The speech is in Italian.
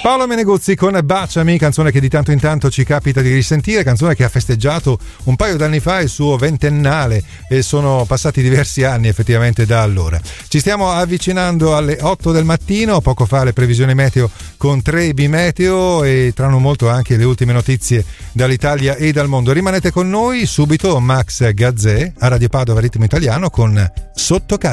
Paolo Meneguzzi con Baciami, canzone che di tanto in tanto ci capita di risentire, canzone che ha festeggiato un paio d'anni fa il suo ventennale e sono passati diversi anni effettivamente da allora. Ci stiamo avvicinando alle 8 del mattino, poco fa le previsioni meteo con Trebi Meteo e tra non molto anche le ultime notizie dall'Italia e dal mondo. Rimanete con noi, subito Max Gazzè a Radio Padova Ritmo Italiano con Sotto Casa.